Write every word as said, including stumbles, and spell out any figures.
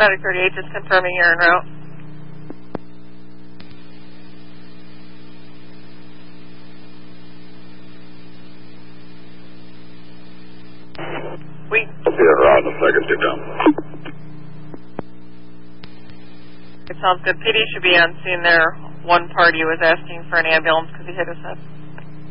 Medic thirty-eight, just confirming you're en route. We... I'll be en route in a second, get down. It sounds good. P D should be on scene there. One party was asking for an ambulance because he hit his head.